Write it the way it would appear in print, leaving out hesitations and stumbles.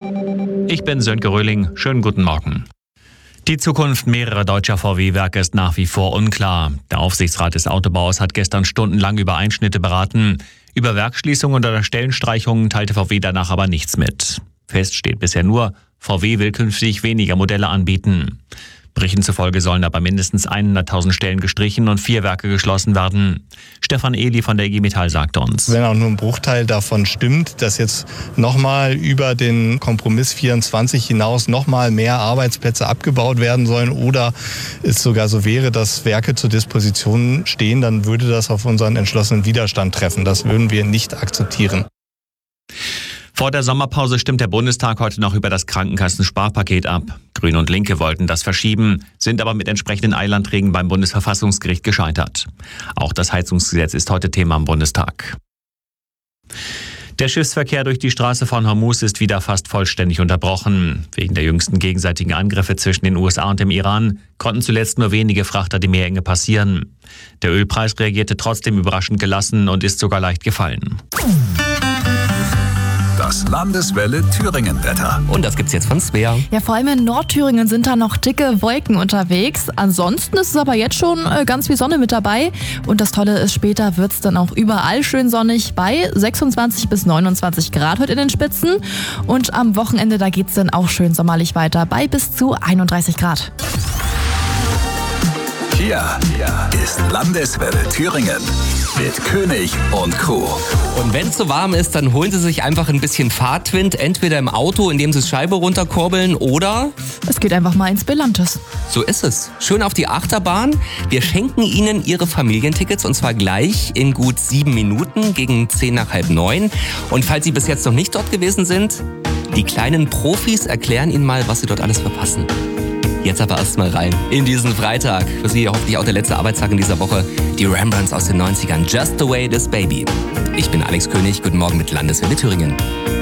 Ich bin Sönke Röhling. Schönen guten Morgen. Die Zukunft mehrerer deutscher VW-Werke ist nach wie vor unklar. Der Aufsichtsrat des Autobaus hat gestern stundenlang über Einschnitte beraten. Über Werksschließungen oder Stellenstreichungen teilte VW danach aber nichts mit. Fest steht bisher nur, VW will künftig weniger Modelle anbieten. Berichten zufolge sollen aber mindestens 100.000 Stellen gestrichen und 4 Werke geschlossen werden. Stefan Ehli von der IG Metall sagt uns: Wenn auch nur ein Bruchteil davon stimmt, dass jetzt nochmal über den Kompromiss 24 hinaus nochmal mehr Arbeitsplätze abgebaut werden sollen oder es sogar so wäre, dass Werke zur Disposition stehen, dann würde das auf unseren entschlossenen Widerstand treffen. Das würden wir nicht akzeptieren. Vor der Sommerpause stimmt der Bundestag heute noch über das Krankenkassensparpaket ab. Grüne und Linke wollten das verschieben, sind aber mit entsprechenden Eilanträgen beim Bundesverfassungsgericht gescheitert. Auch das Heizungsgesetz ist heute Thema im Bundestag. Der Schiffsverkehr durch die Straße von Hormuz ist wieder fast vollständig unterbrochen. Wegen der jüngsten gegenseitigen Angriffe zwischen den USA und dem Iran konnten zuletzt nur wenige Frachter die Meerenge passieren. Der Ölpreis reagierte trotzdem überraschend gelassen und ist sogar leicht gefallen. Das Landeswelle Thüringen-Wetter. Und das gibt's jetzt von Svea. Ja, vor allem in Nordthüringen sind da noch dicke Wolken unterwegs. Ansonsten ist es aber jetzt schon ganz viel Sonne mit dabei. Und das Tolle ist, später wird's dann auch überall schön sonnig bei 26 bis 29 Grad heute in den Spitzen. Und am Wochenende, da geht's dann auch schön sommerlich weiter bei bis zu 31 Grad. Hier ist Landeswelle Thüringen mit König und Co. Und wenn es so warm ist, dann holen Sie sich einfach ein bisschen Fahrtwind, entweder im Auto, indem Sie Scheibe runterkurbeln, oder... Es geht einfach mal ins Belantes. So ist es. Schön auf die Achterbahn. Wir schenken Ihnen Ihre Familientickets und zwar gleich in gut 7 Minuten gegen 8:50. Und falls Sie bis jetzt noch nicht dort gewesen sind, die kleinen Profis erklären Ihnen mal, was Sie dort alles verpassen. Jetzt aber erstmal rein in diesen Freitag. Für Sie hoffentlich auch der letzte Arbeitstag in dieser Woche. Die Rembrandts aus den 90ern. Just the way it is, baby. Ich bin Alex König. Guten Morgen mit Landeswelle Thüringen.